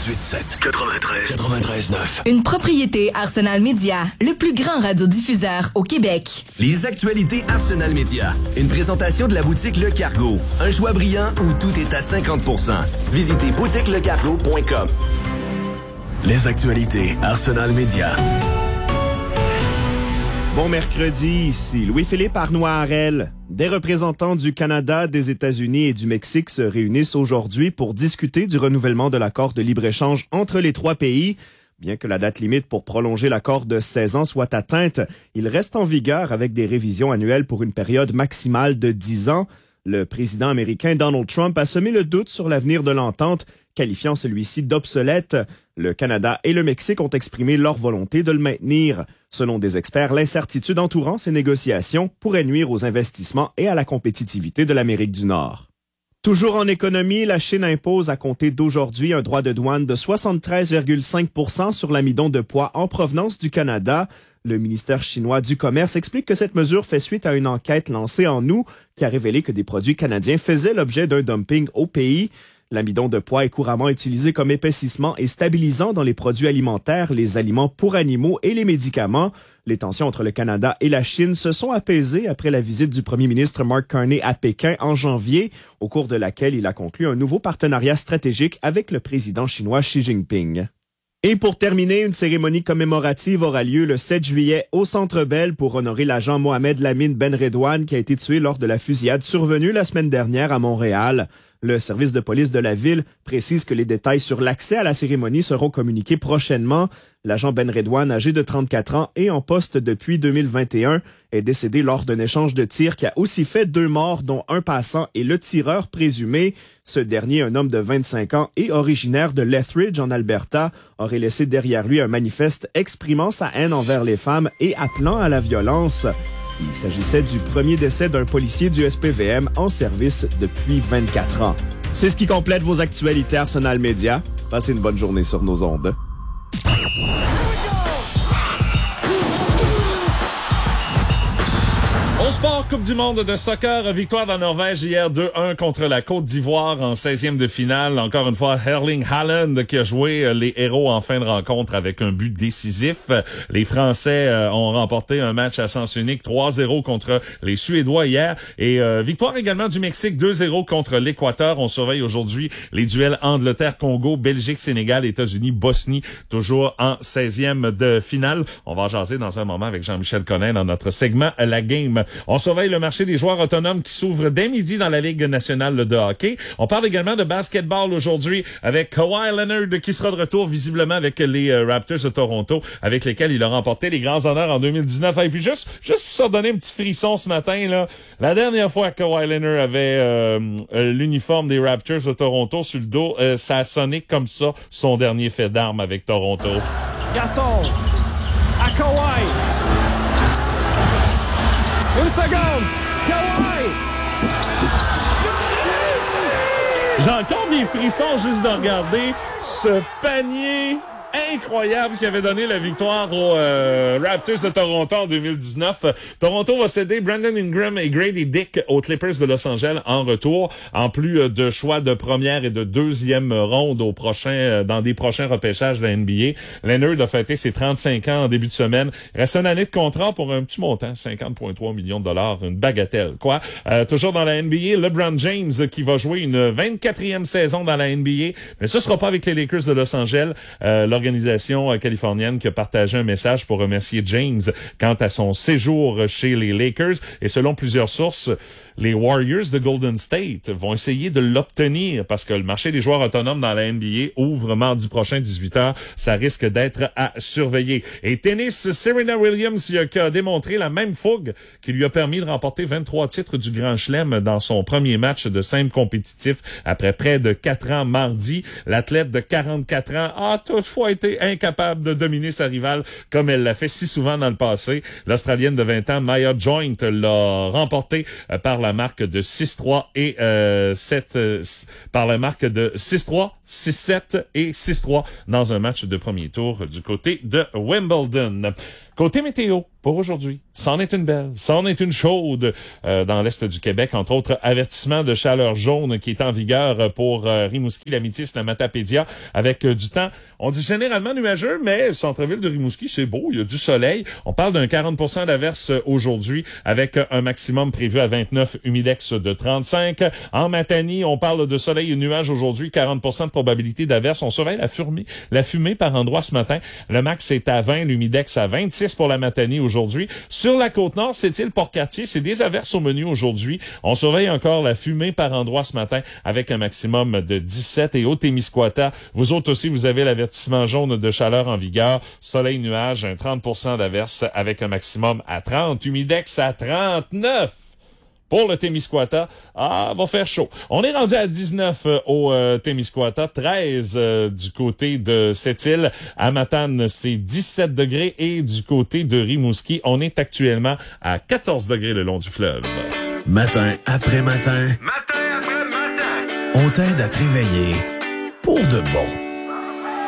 98.7. 93.9. Une propriété Arsenal Média, le plus grand radiodiffuseur au Québec. Les actualités Arsenal Média. Une présentation de la boutique Le Cargo. Un choix brillant où tout est à 50%. Visitez boutiquelecargo.com. Les actualités Arsenal Média. Bon mercredi, ici Louis-Philippe Arnois-Harel. Des représentants du Canada, des États-Unis et du Mexique se réunissent aujourd'hui pour discuter du renouvellement de l'accord de libre-échange entre les trois pays. Bien que la date limite pour prolonger l'accord de 16 ans soit atteinte, il reste en vigueur avec des révisions annuelles pour une période maximale de 10 ans. Le président américain Donald Trump a semé le doute sur l'avenir de l'entente, qualifiant celui-ci d'obsolète. Le Canada et le Mexique ont exprimé leur volonté de le maintenir. Selon des experts, l'incertitude entourant ces négociations pourrait nuire aux investissements et à la compétitivité de l'Amérique du Nord. Toujours en économie, la Chine impose à compter d'aujourd'hui un droit de douane de 73,5 % sur l'amidon de poids en provenance du Canada. Le ministère chinois du Commerce explique que cette mesure fait suite à une enquête lancée en août qui a révélé que des produits canadiens faisaient l'objet d'un dumping au pays. L'amidon de poids est couramment utilisé comme épaississement et stabilisant dans les produits alimentaires, les aliments pour animaux et les médicaments. Les tensions entre le Canada et la Chine se sont apaisées après la visite du premier ministre Mark Carney à Pékin en janvier, au cours de laquelle il a conclu un nouveau partenariat stratégique avec le président chinois Xi Jinping. Et pour terminer, une cérémonie commémorative aura lieu le 7 juillet au Centre Bell pour honorer l'agent Mohamed Lamine Benredouane qui a été tué lors de la fusillade survenue la semaine dernière à Montréal. Le service de police de la ville précise que les détails sur l'accès à la cérémonie seront communiqués prochainement. L'agent Benredouane, âgé de 34 ans et en poste depuis 2021, est décédé lors d'un échange de tirs qui a aussi fait 2 morts, dont un passant et le tireur présumé. Ce dernier, un homme de 25 ans et originaire de Lethbridge en Alberta, aurait laissé derrière lui un manifeste exprimant sa haine envers les femmes et appelant à la violence. Il s'agissait du premier décès d'un policier du SPVM en service depuis 24 ans. C'est ce qui complète vos actualités Arsenal Média. Passez une bonne journée sur nos ondes. Au sport, Coupe du monde de soccer, victoire de la Norvège hier 2-1 contre la Côte d'Ivoire en 16e de finale. Encore une fois, Erling Haaland qui a joué les héros en fin de rencontre avec un but décisif. Les Français ont remporté un match à sens unique 3-0 contre les Suédois hier. Et victoire également du Mexique 2-0 contre l'Équateur. On surveille aujourd'hui les duels Angleterre-Congo, Belgique-Sénégal, États-Unis-Bosnie, toujours en 16e de finale. On va jaser dans un moment avec Jean-Michel Conin dans notre segment La Game. On surveille le marché des joueurs autonomes qui s'ouvre dès midi dans la Ligue nationale de hockey. On parle également de basketball aujourd'hui avec Kawhi Leonard qui sera de retour visiblement avec les Raptors de Toronto avec lesquels il a remporté les grands honneurs en 2019. Et puis juste pour se donner un petit frisson ce matin, là, la dernière fois que Kawhi Leonard avait l'uniforme des Raptors de Toronto sur le dos, ça a sonné comme ça son dernier fait d'armes avec Toronto. Gaston à Kawhi. Une seconde! Kawhi! J'ai encore des frissons juste de regarder ce panier incroyable qui avait donné la victoire aux Raptors de Toronto en 2019. Toronto va céder Brandon Ingram et Grady Dick aux Clippers de Los Angeles en retour, en plus de choix de première et de deuxième ronde dans des prochains repêchages de la NBA. Leonard a fêté ses 35 ans en début de semaine. Il reste une année de contrat pour un petit montant, 50,3 millions de dollars, une bagatelle, quoi. Toujours dans la NBA, LeBron James qui va jouer une 24e saison dans la NBA, mais ce sera pas avec les Lakers de Los Angeles. L'organisation californienne qui a partagé un message pour remercier James quant à son séjour chez les Lakers. Et selon plusieurs sources, les Warriors de Golden State vont essayer de l'obtenir parce que le marché des joueurs autonomes dans la NBA ouvre mardi prochain 18h. Ça risque d'être à surveiller. Et tennis, Serena Williams qui a démontré la même fougue qui lui a permis de remporter 23 titres du Grand Chelem dans son premier match de simple compétitif après près de 4 ans mardi. L'athlète de 44 ans a toutefois été incapable de dominer sa rivale comme elle l'a fait si souvent dans le passé. L'Australienne de 20 ans, Maya Joint, l'a remporté par la marque de 6-3 et 6-3, 6-7 et 6-3 dans un match de premier tour du côté de Wimbledon. Côté météo, pour aujourd'hui, c'en est une belle, c'en est une chaude dans l'est du Québec. Entre autres, avertissement de chaleur jaune qui est en vigueur pour Rimouski, l'Amitis, la Matapédia, avec du temps, on dit généralement nuageux, mais le centre-ville de Rimouski, c'est beau, il y a du soleil. On parle d'un 40% d'averse aujourd'hui, avec un maximum prévu à 29, humidex de 35. En Matanie, on parle de soleil et nuages aujourd'hui, 40% de probabilité d'averse. On surveille la fumée par endroit ce matin. Le max est à 20, l'humidex à 26 pour la Matanie aujourd'hui. Sur la Côte-Nord, c'est-il Port-Cartier, c'est des averses au menu aujourd'hui. On surveille encore la fumée par endroit ce matin avec un maximum de 17. Et au Témiscouata, vous autres aussi, vous avez l'avertissement jaune de chaleur en vigueur. Soleil, nuage, un 30% d'averse avec un maximum à 30. Humidex à 39. Pour le Témiscouata, va faire chaud. On est rendu à 19 au Témiscouata, 13 du côté de Sept-Îles. À Matane, c'est 17 degrés et du côté de Rimouski, on est actuellement à 14 degrés le long du fleuve. Matin après matin. Matin après matin. On t'aide à te réveiller pour de bon.